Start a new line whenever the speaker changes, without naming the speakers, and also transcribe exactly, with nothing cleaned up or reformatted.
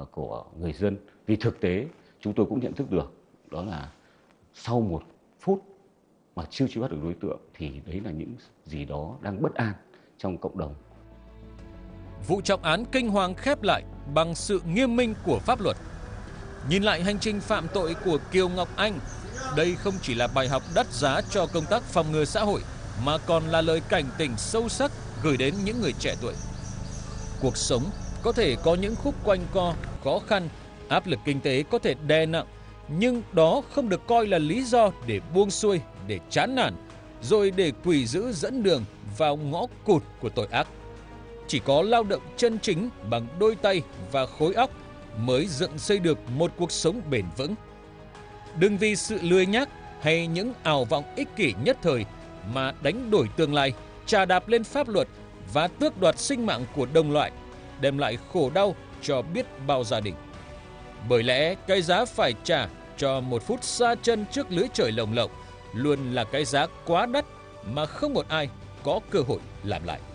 của người dân. Vì thực tế chúng tôi cũng nhận thức được đó là sau một phút mà chưa truy bắt được đối tượng thì đấy là những gì đó đang bất an trong cộng đồng.
Vụ trọng án kinh hoàng khép lại bằng sự nghiêm minh của pháp luật. Nhìn lại hành trình phạm tội của Kiều Ngọc Anh, đây không chỉ là bài học đắt giá cho công tác phòng ngừa xã hội, mà còn là lời cảnh tỉnh sâu sắc gửi đến những người trẻ tuổi. Cuộc sống có thể có những khúc quanh co, khó khăn, áp lực kinh tế có thể đè nặng, nhưng đó không được coi là lý do để buông xuôi, để chán nản, rồi để quỷ dữ dẫn đường vào ngõ cụt của tội ác. Chỉ có lao động chân chính bằng đôi tay và khối óc mới dựng xây được một cuộc sống bền vững. Đừng vì sự lười nhác hay những ảo vọng ích kỷ nhất thời mà đánh đổi tương lai, chà đạp lên pháp luật và tước đoạt sinh mạng của đồng loại, đem lại khổ đau cho biết bao gia đình. Bởi lẽ cái giá phải trả cho một phút sa chân trước lưới trời lồng lộng luôn là cái giá quá đắt mà không một ai có cơ hội làm lại.